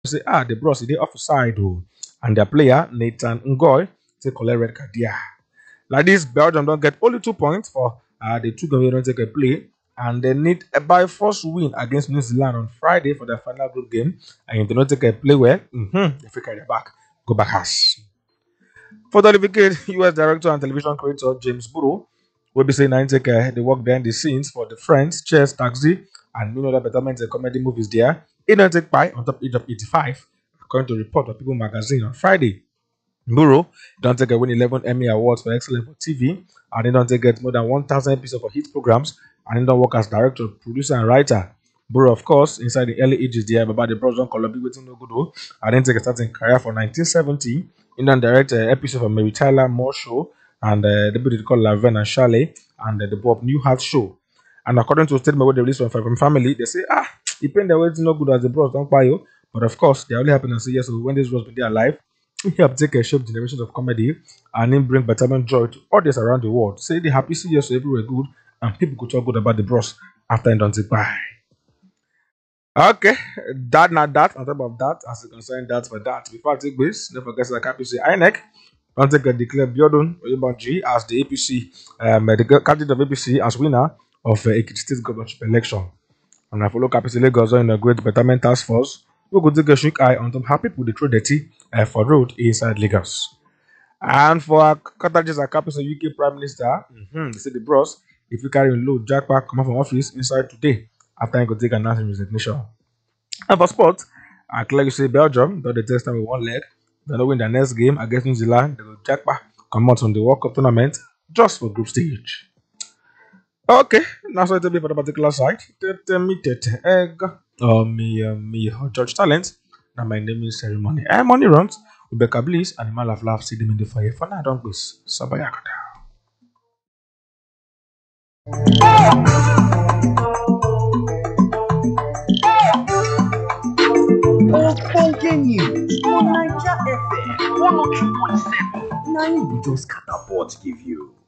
say, the bros, they offside, oh, and their player, Nathan Ngoy, take collect red card. Yeah. Like this, Belgium don't get only 2 points for the two games they don't take a play, and they need a by force win against New Zealand on Friday for their final group game. And if they don't take a play well, they fake their back, go back house. For the decade, US director and television creator James Burrow will be saying I take the work behind the scenes for the Friends, Cheers, Taxi, and many other betterment and comedy movies there. It don't take by on top age of 85, according to a report of People magazine on Friday. Burrow don't take a win 11 Emmy Awards for excellence for TV, and he don't take get more than 1,000 episodes of hit programs, and he don't work as director, producer, and writer. Burrow, of course, inside the early ages there, but the bros don't call up waiting no good, oh, and then take a starting career for 1970. He don't direct an episode of Mary Tyler Moore Show, and the bit called Laverne and Charlie, and the Bob Newhart Show. And according to a statement where they released from family, they say, he paid the waiting no good as the bros don't buy you. But of course, they only happen to say yes, so when this bros been there alive, he helped take a shape generations of comedy and then bring betterment joy to audience around the world. Say the happy see so everywhere good and people could talk good about the bros after he done it by. Okay, that not that. On top of that, as you concern that for that. Before I take this, don't forget that APC INEC don't take a declare Biodun Oyebanji as the APC the candidate of APC as winner of Ekiti State Governorship election. And I follow Capital Lagos in a great betterment task force. We could take a shook eye on top how people they throw dirty for road inside Lagos. And for Qatar's Capital UK Prime Minister, they say the bros, if you carry a load, jackpot come out from office inside today after he could take an national resignation. And for sports, I clearly say Belgium, though they test time with one leg, they don't win their next game against New Zealand, they will jackpot come out on the World Cup tournament just for group stage. Okay, now so it'll be for the particular site. Me egg. Me George Talent. Now my name is Ceremony. Money runs. Rebecca Bliss, Animal of Love, see them in the fire. For now, don't miss. Sabayakata. Ogbonge news on Naija FM 102.7. Na im we just catapult give you.